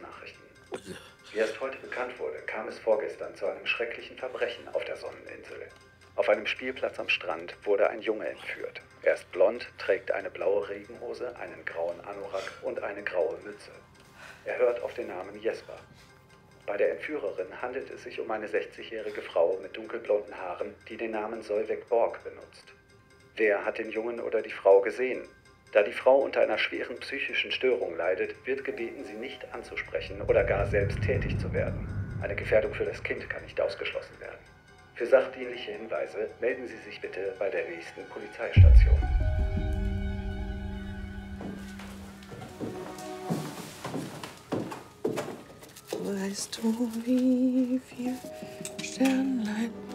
Nachrichten. Wie erst heute bekannt wurde, kam es vorgestern zu einem schrecklichen Verbrechen auf der Sonneninsel. Auf einem Spielplatz am Strand wurde ein Junge entführt. Er ist blond, trägt eine blaue Regenhose, einen grauen Anorak und eine graue Mütze. Er hört auf den Namen Jesper. Bei der Entführerin handelt es sich um eine 60-jährige Frau mit dunkelblonden Haaren, die den Namen Solveig Borg benutzt. Wer hat den Jungen oder die Frau gesehen? Da die Frau unter einer schweren psychischen Störung leidet, wird gebeten, sie nicht anzusprechen oder gar selbst tätig zu werden. Eine Gefährdung für das Kind kann nicht ausgeschlossen werden. Für sachdienliche Hinweise melden Sie sich bitte bei der nächsten Polizeistation. Weißt du, wie viel Sternlein